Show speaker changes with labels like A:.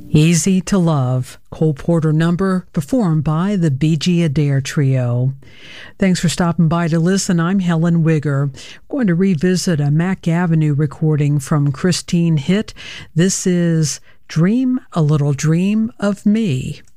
A: Easy to Love, Cole Porter number, performed by the B.G. Adair Trio. Thanks for stopping by to listen. I'm Helen Wigger. We're going to revisit a Mack Avenue recording from Christine Hitt. This is Dream a Little Dream of Me.